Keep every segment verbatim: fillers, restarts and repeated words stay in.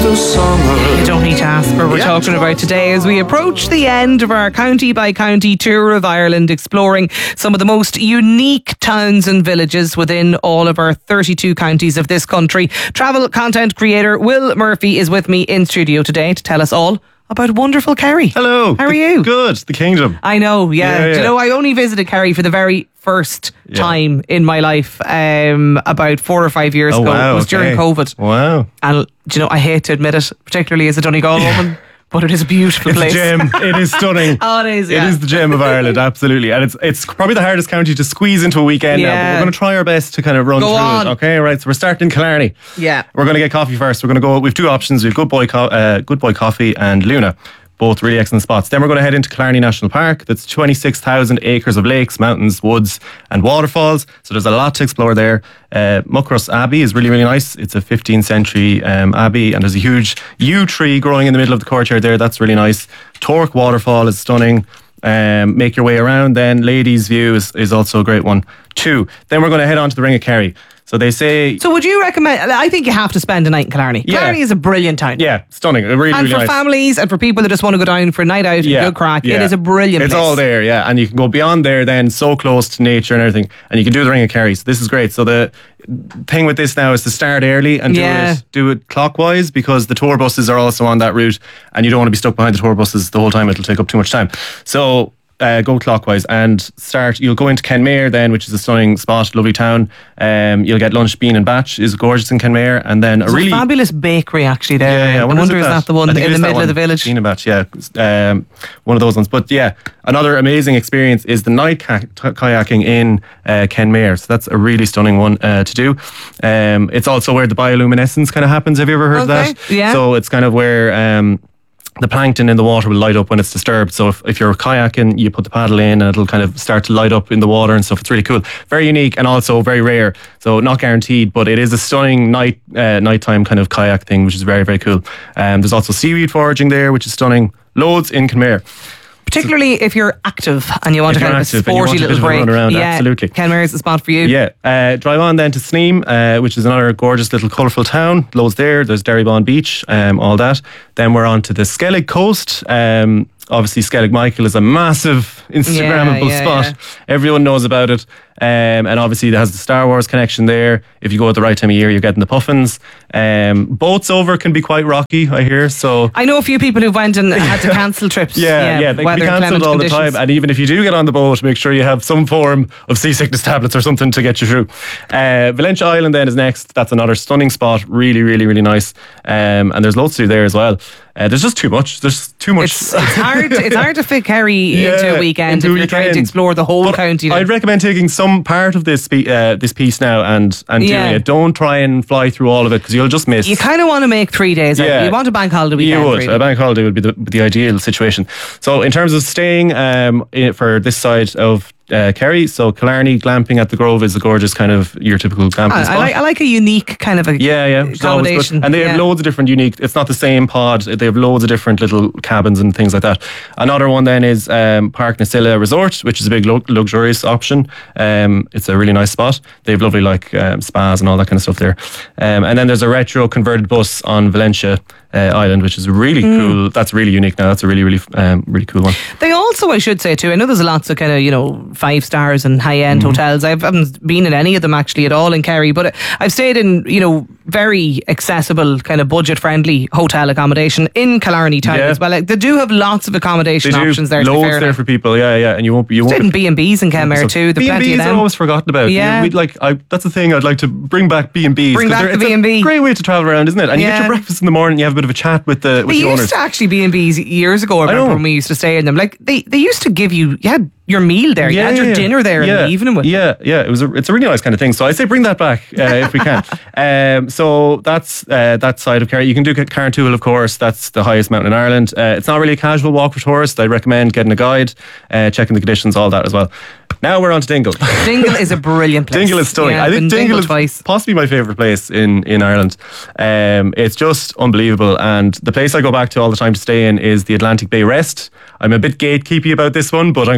the summer. You don't need to ask what we're Yeah. talking about today as we approach the end of our county by county tour of Ireland, exploring some of the most unique towns and villages within all of our thirty-two counties of this country. Travel content creator Will Murphy is with me in studio today to tell us all about wonderful Kerry. Hello. How are you? Good. The Kingdom. I know, yeah. Yeah, yeah. Do you know, I only visited Kerry for the very first Yeah. time in my life um, about four or five years Oh, ago. wow, It was during okay. COVID. Wow. And do you know, I hate to admit it, particularly as a Donegal woman, but it is a beautiful It's place. a gem. It is stunning. Oh, it is, yeah. It is the gem of Ireland, absolutely. And it's it's probably the hardest county to squeeze into a weekend now, but Yeah. we're going to try our best to kind of run Go through on. it. Okay, right. So we're starting in Killarney. Yeah. We're going to get coffee first. We're going to go, we've two options. We've Good Boy, Co- uh, Good Boy Coffee and Luna. Both really excellent spots. Then we're going to head into Killarney National Park. That's twenty-six thousand acres of lakes, mountains, woods and waterfalls. So there's a lot to explore there. Uh, Muckross Abbey is really, really nice. It's a fifteenth century um, abbey, and there's a huge yew tree growing in the middle of the courtyard there. That's really nice. Torque Waterfall is stunning. Um, make your way around then. Ladies View is, is also a great one too. Then we're going to head on to the Ring of Kerry. So they say... So would you recommend, I think you have to spend a night in Killarney. Yeah. Killarney is a brilliant town. Yeah, stunning. Really, And really for nice. families and for people that just want to go down for a night out and good crack, it yeah. is a brilliant It's place. all there, yeah. And you can go beyond there then, so close to nature and everything. And you can do the Ring of Kerry. So this is great. So the thing with this now is to start early and do Yeah. it do it clockwise, because the tour buses are also on that route and you don't want to be stuck behind the tour buses the whole time. It'll take up too much time. So Uh, go clockwise and start. You'll go into Kenmare then, which is a stunning spot, lovely town. Um, you'll get lunch, bean and batch is gorgeous in Kenmare, and then There's a really a fabulous bakery actually there. yeah, yeah. I wonder wonder is is it that the one I in think it the is that middle of one. the village? Bean and batch, yeah, um, one of those ones. But yeah, another amazing experience is the night ka- t- kayaking in uh, Kenmare. So that's a really stunning one uh, to do. Um, it's also where the bioluminescence kind of happens. Have you ever heard Okay, of that? yeah. So it's kind of where Um, the plankton in the water will light up when it's disturbed. So if, if you're kayaking, you put the paddle in and it'll kind of start to light up in the water and stuff. It's really cool. Very unique and also very rare. So not guaranteed, but it is a stunning night uh, nighttime kind of kayak thing, which is very, very cool. Um, there's also seaweed foraging there, which is stunning. Loads in Kenmare. Particularly if you're active and you want If a kind you're of a active and you sporty want a bit little of a break. run around, yeah, absolutely. Kenmare is the spot for you. Yeah. Uh, drive on then to Sneem, uh, which is another gorgeous little colourful town. Loads there. There's Derrybon Beach, um, all that. Then we're on to the Skellig Coast. Um, obviously, Skellig Michael is a massive Instagrammable Yeah, yeah, spot. yeah. Everyone knows about it. Um, and obviously, it has the Star Wars connection there. If you go at the right time of year, you're getting the puffins. Um, boats over can be quite rocky, I hear. So I know a few people who went and had to cancel trips. yeah, yeah, they can weather be cancelled inclement all the conditions. time. And even if you do get on the boat, make sure you have some form of seasickness tablets or something to get you through. Uh, Valentia Island then is next. That's another stunning spot. Really, really, really nice. Um, and there's loads to do there as well. Uh, there's just too much. There's too much. It's, it's hard. It's hard to fit Kerry Yeah, into a weekend into if a you're trying to weekend. explore the whole But county. I'd recommend taking some part of this spe- uh, this piece now and and Yeah. doing it. Don't try and fly through all of it because you'll just miss. You kind of want to make three days out. Yeah. You want a bank holiday weekend. You would. really. A bank holiday would be the, the ideal situation. So in terms of staying um, i- for this side of uh, Kerry, so Killarney glamping at the Grove is a gorgeous kind of your typical glamping I, spot. I like. I like a unique kind of a Yeah, yeah. It's always good. accommodation. And they have yeah. loads of different unique, it's not the same pod, they have loads of different little cabins and things like that. Another one then is um, Park Nasilla Resort, which is a big lu- luxurious option. Um, it's a really nice spot. They have lovely like um, spas and all that kind of stuff there. Um, and then there's a retro converted bus on Valentia uh, Island, which is really Mm. cool. That's really unique now. That's a really, really, um, really cool one. They also, I should say too, I know there's lots of kind of, you know, five stars and high end Mm-hmm. hotels. I haven't been in any of them actually at all in Kerry, but I've stayed in, you know, very accessible, kind of budget friendly hotel accommodation in Killarney town Yeah. as well. Like, they do have lots of accommodation They do options there. To be loads fair there now. for people. Yeah, yeah. And you won't be, you won't Stayed in B and B's in Kenmare too. There's B and plenty of B's are them. always forgotten about. Yeah. We'd like, I, that's the thing. I'd like to bring back B and B's. Bring back the it's B and B. a great way to travel around, isn't it? And you get Yeah. your breakfast in the morning. You have a bit of a chat with the with They the used owners. to actually B and B's years ago. I I remember know. when we used to stay in them. Like they, they used to give you, you had your meal there, you had your yeah. dinner there yeah. in the evening. With. Yeah, yeah. It was. A, it's a really nice kind of thing. So I say bring that back uh, if we can. Um, so that's uh, that side of Kerry. You can do Carntoohil, of course. That's the highest mountain in Ireland. Uh, it's not really a casual walk for tourists. I recommend getting a guide, uh, checking the conditions, all that as well. Now we're on to Dingle. Dingle is a brilliant place. Dingle is stunning. Yeah, I I've think been Dingle is twice. possibly my favourite place in, in Ireland. Um, it's just unbelievable. And the place I go back to all the time to stay in is the Atlantic Bay Rest. I'm a bit gatekeepy about this one, but I'm going to tell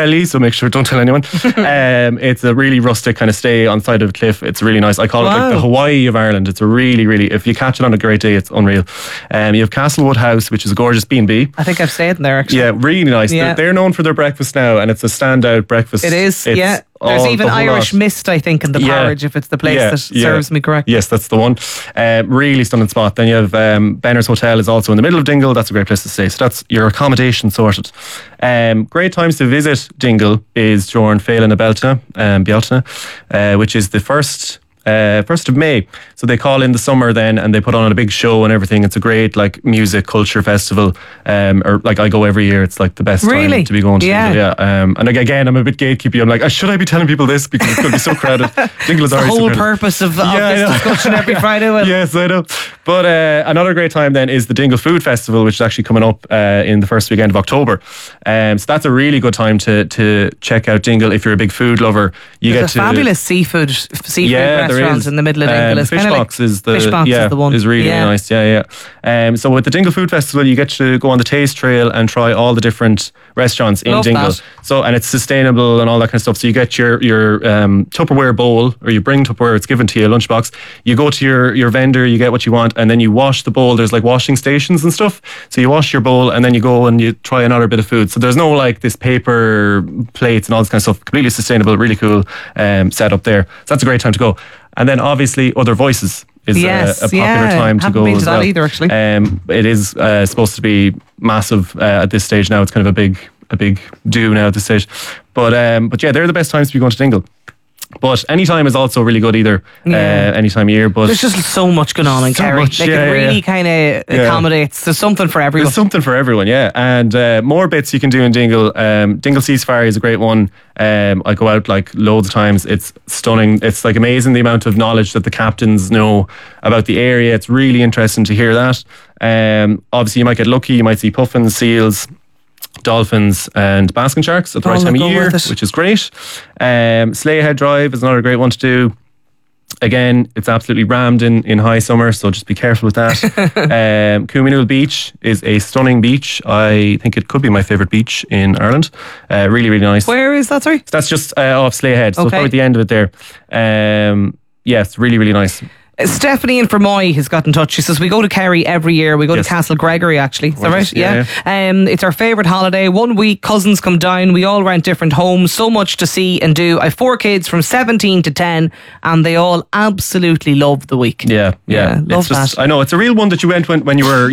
Kelly, so make sure don't tell anyone. um, it's a really rustic kind of stay on the side of a cliff. It's really nice. I call Wow. it like the Hawaii of Ireland. It's a really, really, if you catch it on a great day, it's unreal. Um, you have Castlewood House, which is a gorgeous B and B. I think I've stayed in there actually. Yeah, really nice. Yeah. They're, they're known for their breakfast now, and it's a standout breakfast. It is, It's yeah. There's all- even the whole Irish lot. mist, I think, in the Yeah. porridge, if it's the place Yeah, that yeah. serves me correct. Yes, that's the one. Uh, really stunning spot. Then you have um, Benner's Hotel is also in the middle of Dingle. That's a great place to stay. So that's your accommodation sorted. Um, great times to visit Dingle is during Féile na Belta, um, Bealtaine, uh, which is the first... Uh, first of May. So they call in the summer then and they put on a big show and everything. It's a great like music culture festival. Um, or like I go every year. It's like the best Really? time to be going to Yeah. Dingle. Yeah. Um, and like, again, I'm a bit gatekeepy. I'm like, uh, should I be telling people this because it's going to be so crowded? Dingle is The already so whole crowded. purpose of, of Yeah, I this know. discussion every Friday. Well, Yes, I know. But uh, another great time then is the Dingle Food Festival, which is actually coming up uh, in the first weekend of October. Um, so that's a really good time to to check out Dingle if you're a big food lover. You there's get a to fabulous seafood seafood Yeah, there restaurant is. in the middle of Um, Dingle. the It's fish kinda box like, is the fish box yeah, is the one. is really, yeah. really nice. Yeah, yeah. Um, so with the Dingle Food Festival, you get to go on the taste trail and try all the different restaurants in Love Dingle. that. So and it's sustainable and all that kind of stuff. So you get your your um, Tupperware bowl, or you bring Tupperware. It's given to you a lunchbox. You go to your your vendor, you get what you want, and then you wash the bowl. There's like washing stations and stuff. So you wash your bowl, and then you go and you try another bit of food. So there's no like this paper plates and all this kind of stuff. Completely sustainable, really cool um, setup there. So that's a great time to go. And then obviously Other Voices is Yes, a, a popular yeah. time to Haven't go been to as that well. either, actually. Um, it is uh, supposed to be massive uh, at this stage now. It's kind of a big a big do now at this stage. But um, but yeah, they're the best times to be going to Dingle. But any time is also really good either. Yeah. Uh, any time of year. But There's just so much going on in So Kerry. much, like yeah, it really yeah. kind of Yeah. accommodates. There's something for everyone. there's something for everyone, yeah. And uh, more bits you can do in Dingle. Um, Dingle Sea Safari is a great one. Um, I go out like loads of times. It's stunning. It's like amazing the amount of knowledge that the captains know about the area. It's really interesting to hear that. Um, obviously, you might get lucky. You might see puffins, seals, dolphins and basking sharks at the Oh, right time of look, go year, with it. which is great. Um, Slayhead Drive is another great one to do. Again, it's absolutely rammed in, in high summer, so just be careful with that. um, Coominooll Beach is a stunning beach. I think it could be my favourite beach in Ireland. Uh, really, really nice. Where is that, sorry? So that's just uh, off Slayhead, so it's Okay. probably at the end of it there. Um, yeah, it's really, really nice. Stephanie in Fermoy has got in touch. She says, we go to Kerry every year. We go Yes. to Castle Gregory, actually. Is that right? Gorgeous, yeah, Um, it's our favourite holiday. One week, cousins come down. We all rent different homes. So much to see and do. I have four kids from seventeen to ten, and they all absolutely love the week. Yeah, yeah. Yeah, love it's just, that. I know, it's a real one that you went when, when you were